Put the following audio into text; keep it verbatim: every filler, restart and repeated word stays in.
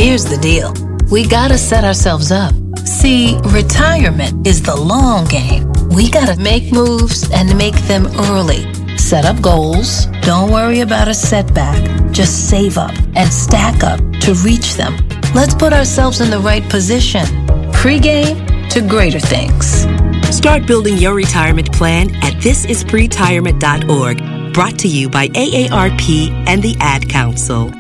Here's the deal. We gotta set ourselves up. See, retirement is the long game. We gotta make moves and make them early. Set up goals. Don't worry about a setback. Just save up and stack up to reach them. Let's put ourselves in the right position. Pre-game to greater things. Start building your retirement plan at this is pretirement dot org. Brought to you by A A R P and the Ad Council.